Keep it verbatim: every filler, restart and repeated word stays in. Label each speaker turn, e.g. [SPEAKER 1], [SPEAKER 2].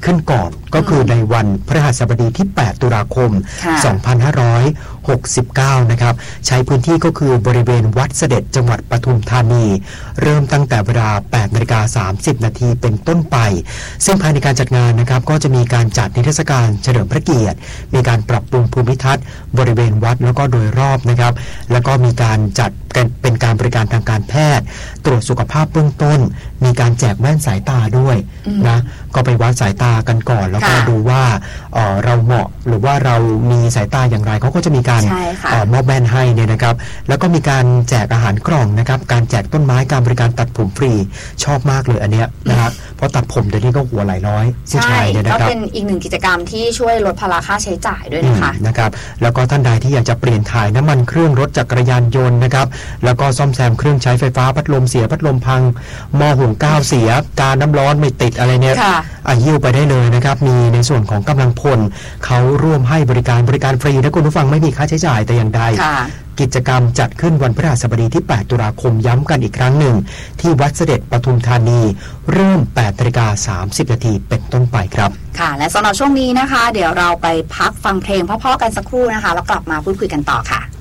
[SPEAKER 1] ขึ้นก่อนก็คือในวันพฤหัสบดีที่แปดตุลาคมสองพันห้าร้อยหกสิบเก้านะครับใช้พื้นที่ก็คือบริเวณวัดเสด็จจังหวัดปทุมธานีเริ่มตั้งแต่เวลา แปดนาฬิกาสามสิบนาทีเป็นต้นไปซึ่งภายในการจัดงานนะครับก็จะมีการจัดนิทรรศการเฉลิมพระเกียรติมีการปรับปรุงภูมิทัศน์บริเวณวัดแล้วก็โดยรอบนะครับแล้วก็มีการจัดเป็นการบริการทางการแพทย์ตรวจสุขภาพเบื้องต้นมีการแจกแว่นสายตาด้วยนะก็ไปวัดสายตากันก่อนแล้วก็ดูว่าเอ่อเราเหมาะหรือว่าเรามีสายตาอย่างไรเขาก็จะมีการเอ่อมอบแว่นให้เนี่ยนะครับแล้วก็มีการแจกอาหารกล่องนะครับการแจกต้นไม้การบริการตัดผมฟรีชอบมากเลยอันเนี้ยนะครับเพราะตัดผมเดี๋ยวนี้ก็หัวหลายร้อยผู้ชายเนี่ยนะครับ
[SPEAKER 2] ก็เป็นอีกหนึ่งกิจกรรมที่ช่วยลดภาระค่าใช้จ่ายด้วยนะคะ
[SPEAKER 1] นะครับแล้วก็ท่านใดที่อยากจะเปลี่ยนถ่ายน้ำมันเครื่องรถจักรยานยนต์นะครับแล้วก็ซ่อมแซมเครื่องใช้ไฟฟ้าพัดลมเสียพัดลมพังหม้อหุงข้าวเสียการน้ำร้อนไม่ติดอะไรเนี่ยอ่ะหิ้วไปได้เลยนะครับมีในส่วนของกำลังพลเขาร่วมให้บริการบริการฟรีนะคุณผู้ฟังไม่มีค่าใช้จ่ายแต่อย่างใดกิจกรรมจัดขึ้นวันพฤหัสบดีที่แปดตุลาคมย้ำกันอีกครั้งหนึ่งที่วัดเสด็จปทุมธานีเริ่ม แปดนาฬิกาสามสิบนาทีเป็นต้นไปครับ
[SPEAKER 2] ค่ะและสำหรับช่วงนี้นะคะเดี๋ยวเราไปพักฟังเพลงเพราะๆกันสักครู่นะคะแล้วกลับมาพูดคุยกันต่อค่ะ